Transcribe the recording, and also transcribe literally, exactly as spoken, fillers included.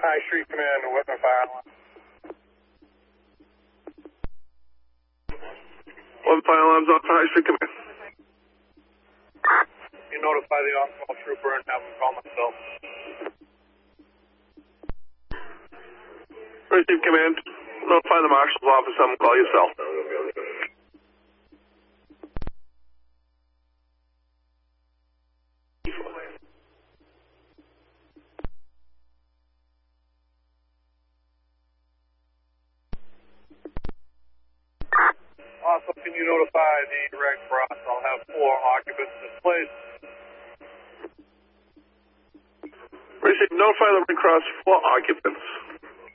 High Street Command, Whitman Fire Alarm. Whitman Fire Alarm's off for High Street Command. You notify the on-call trooper and have him call myself. Receive command. Notify the marshal's office, have him call yourself. Also, can you notify the Red Cross? I'll have four occupants displaced. Receive, notify the Red Cross, four occupants.